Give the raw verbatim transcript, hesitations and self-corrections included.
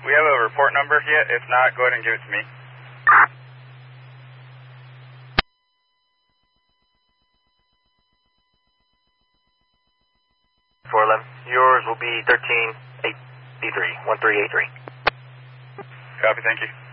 We have a report number yet? If not, go ahead and give it to me. four eleven. Yours will be thirteen eighty-three, one three eight three. Copy, thank you.